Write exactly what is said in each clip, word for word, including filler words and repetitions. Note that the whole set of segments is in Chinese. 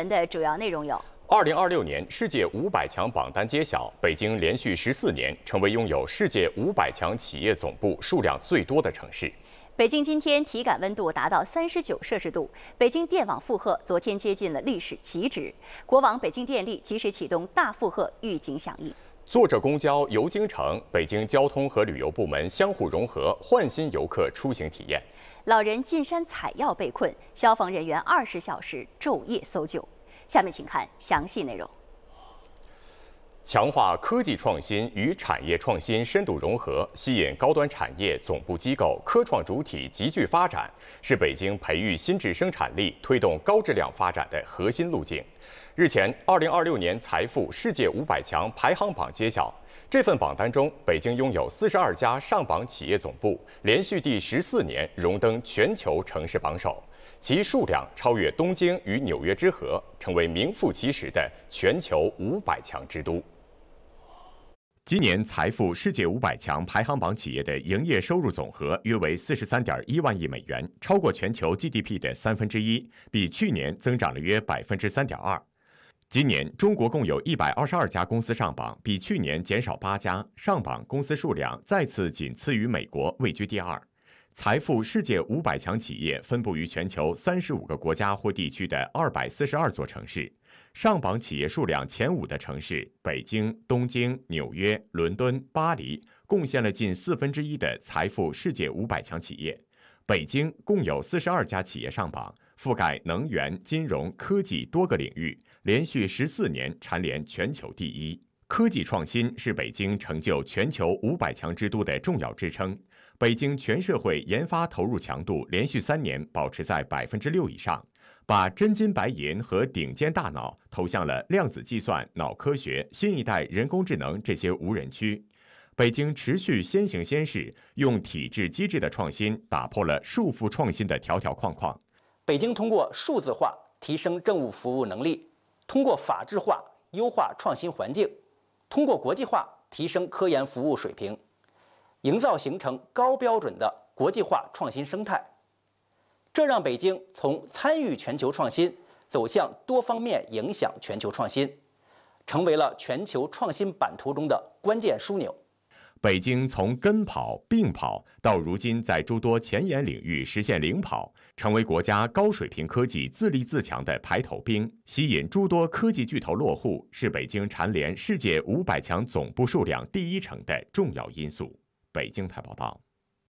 闻的主要内容有： 二零二六年世界五百强榜单揭晓，北京连续十四年成为拥有世界五百强企业总部数量最多的城市。 北京今天体感温度达到三十九摄氏度，北京电网负荷昨天接近了历史极值。国网北京电力及时启动大负荷预警响应。 坐着公交游京城，北京交通和旅游部门相互融合，焕新游客出行体验。 老人进山采药被困，消防人员二十小时昼夜搜救。下面请看详细内容。强化科技创新与产业创新深度融合，吸引高端产业总部机构、科创主体集聚发展，是北京培育新质生产力、推动高质量发展的核心路径。日前，二零二六年财富世界五百强排行榜揭晓。这份榜单中，北京拥有四十二家上榜企业总部，连续第十四年荣登全球城市榜首。其数量超越东京与纽约之和，成为名副其实的全球五百强之都。今年财富世界五百强排行榜企业的营业收入总和约为四十三点一万亿美元，超过全球 G D P 的三分之一，比去年增长了约百分之三点二。今年中国共有一百二十二家公司上榜，比去年减少八家，上榜公司数量再次仅次于美国，位居第二。财富世界五百强企业分布于全球三十五个国家或地区的二百四十二座城市，上榜企业数量前五的城市北京、东京、纽约、伦敦、巴黎贡献了近四分之一的财富世界五百强企业。北京共有四十二家企业上榜，覆盖能源、金融、科技多个领域，连续十四年蝉联全球第一。科技创新是北京成就全球五百强之都的重要支撑。北京全社会研发投入强度连续三年保持在百分之六以上，把真金白银和顶尖大脑投向了量子计算、脑科学、新一代人工智能这些无人区。北京持续先行先试，用体制机制的创新打破了束缚创新的条条框框。 北京通过数字化提升政务服务能力，通过法治化优化创新环境，通过国际化提升科研服务水平，营造形成高标准的国际化创新生态。这让北京从参与全球创新走向多方面影响全球创新，成为了全球创新版图中的关键枢纽。 北京从跟跑、并跑到如今在诸多前沿领域实现领跑，成为国家高水平科技自立自强的排头兵，吸引诸多科技巨头落户，是北京蝉联世界五百强总部数量第一城的重要因素。北京台报道。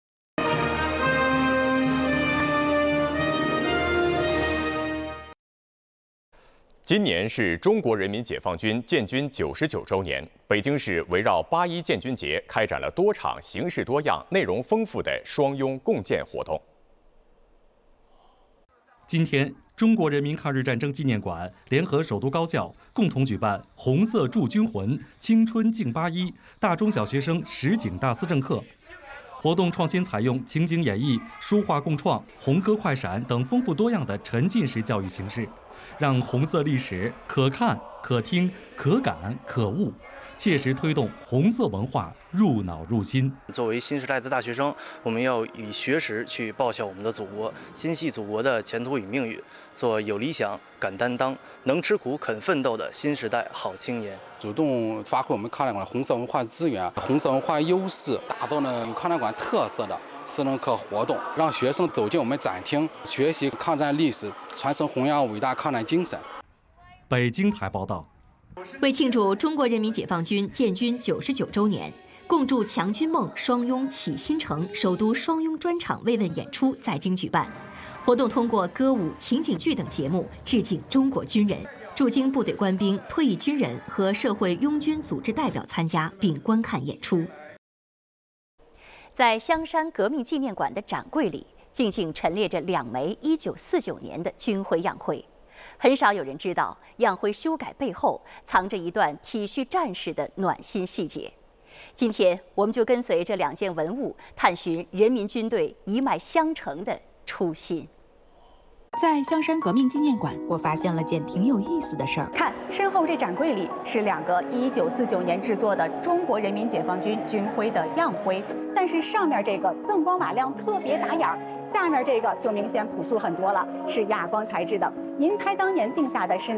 今年是中国人民解放军建军九十九周年，北京市围绕八一建军节开展了多场形式多样、内容丰富的双拥共建活动。 今天，中国人民抗日战争纪念馆联合首都高校共同举办“红色铸军魂，青春敬八一”大中小学生实景大思政课。活动创新采用情景演绎、书画共创、红歌快闪等丰富多样的沉浸式教育形式，让红色历史可看、可听、可感、可悟，切实推动红色文化入脑入心。 作为新时代的大学生，我们要以学识去报效我们的祖国，心系祖国的前途与命运，做有理想、敢担当、能吃苦、肯奋斗的新时代好青年。 主动发挥我们抗战馆红色文化资源、红色文化优势，打造呢有抗战馆特色的思政课活动，让学生走进我们展厅，学习抗战历史，传承弘扬伟大抗战精神。 北京台报道。 为庆祝中国人民解放军建军九十九周年，共筑强军梦双拥启新城首都双拥专场慰问演出在京举办。活动通过歌舞、情景剧等节目致敬中国军人，驻京部队官兵、退役军人和社会拥军组织代表参加并观看演出。在香山革命纪念馆的展柜里，静静陈列着两枚一九四九年的军徽样徽。很少有人知道，样徽修改背后藏着一段体恤战士的暖心细节。今天，我们就跟随这两件文物，探寻人民军队一脉相承的初心。 在香山革命纪念馆，我发现了件挺有意思的事儿。 看，身后这展柜里是两个一九四九年制作的中国人民解放军军徽的样徽，但是上面这个锃光瓦亮，特别打眼儿，下面这个就明显朴素很多了，是哑光材质的。您猜当年定下的是